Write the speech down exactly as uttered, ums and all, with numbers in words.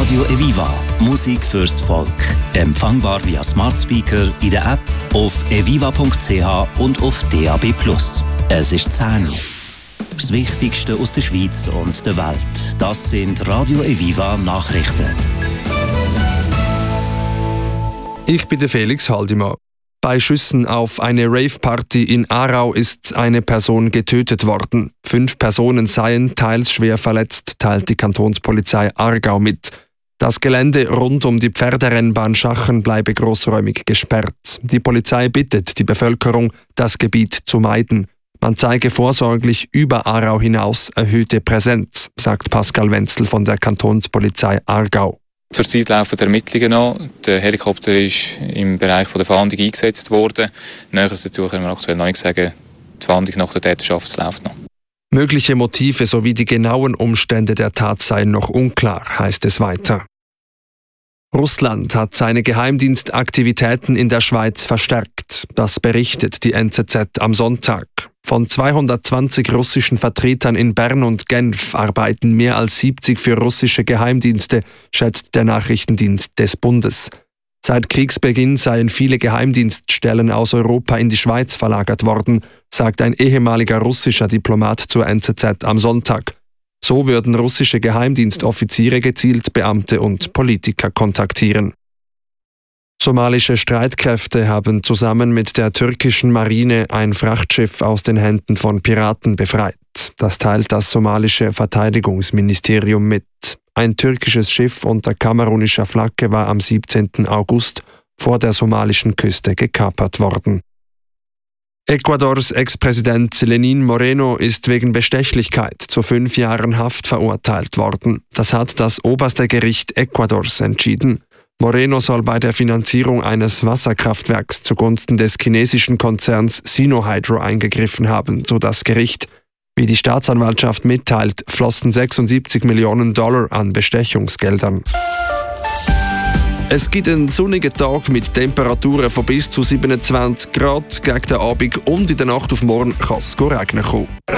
Radio Eviva. Musik fürs Volk. Empfangbar via Smart Speaker, in der App, auf eviva punkt c h und auf D A B plus. Es ist zehn Uhr. Das Wichtigste aus der Schweiz und der Welt. Das sind Radio Eviva Nachrichten. Ich bin der Felix Haldimann. Bei Schüssen auf eine Rave-Party in Aarau ist eine Person getötet worden. Fünf Personen seien teils schwer verletzt, teilt die Kantonspolizei Aargau mit. Das Gelände rund um die Pferderennbahn Schachen bleibe großräumig gesperrt. Die Polizei bittet die Bevölkerung, das Gebiet zu meiden. Man zeige vorsorglich über Aarau hinaus erhöhte Präsenz, sagt Pascal Wenzel von der Kantonspolizei Aargau. Zurzeit laufen die Ermittlungen noch. Der Helikopter ist im Bereich der Fahndung eingesetzt worden. Näheres dazu können wir aktuell noch nicht sagen. Die Fahndung nach der Täterschaft läuft noch. Mögliche Motive sowie die genauen Umstände der Tat seien noch unklar, heißt es weiter. Russland hat seine Geheimdienstaktivitäten in der Schweiz verstärkt. Das berichtet die N Z Z am Sonntag. Von zweihundertzwanzig russischen Vertretern in Bern und Genf arbeiten mehr als siebzig für russische Geheimdienste, schätzt der Nachrichtendienst des Bundes. Seit Kriegsbeginn seien viele Geheimdienststellen aus Europa in die Schweiz verlagert worden, sagt ein ehemaliger russischer Diplomat zur N Z Z am Sonntag. So würden russische Geheimdienstoffiziere gezielt Beamte und Politiker kontaktieren. Somalische Streitkräfte haben zusammen mit der türkischen Marine ein Frachtschiff aus den Händen von Piraten befreit. Das teilt das somalische Verteidigungsministerium mit. Ein türkisches Schiff unter kamerunischer Flagge war am siebzehnten August vor der somalischen Küste gekapert worden. Ecuadors Ex-Präsident Lenín Moreno ist wegen Bestechlichkeit zu fünf Jahren Haft verurteilt worden. Das hat das oberste Gericht Ecuadors entschieden. Moreno soll bei der Finanzierung eines Wasserkraftwerks zugunsten des chinesischen Konzerns Sinohydro eingegriffen haben, so das Gericht. Wie die Staatsanwaltschaft mitteilt, flossen sechsundsiebzig Millionen Dollar an Bestechungsgeldern. Es gibt einen sonnigen Tag mit Temperaturen von bis zu siebenundzwanzig Grad. Gegen den Abend und in der Nacht auf morgen kann es regnen kommen.